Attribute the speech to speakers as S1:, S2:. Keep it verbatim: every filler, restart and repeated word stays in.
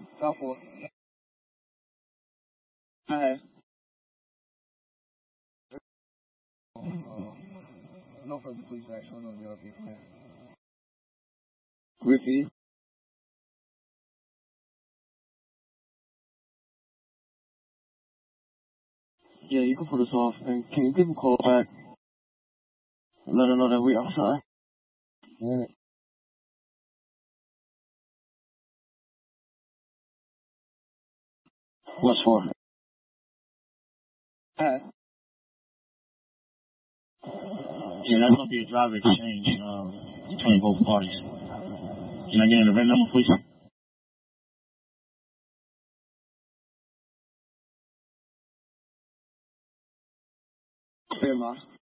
S1: five four. Hi. Uh, no further police action on the other plan. Griffey. Yeah, you can put us off. And can you give a call back? Let her know that we're outside. Yeah. What's for? Hi. Yeah, that's gonna be a driver exchange um, between both parties. Can I get in the red number, please? Fairmont.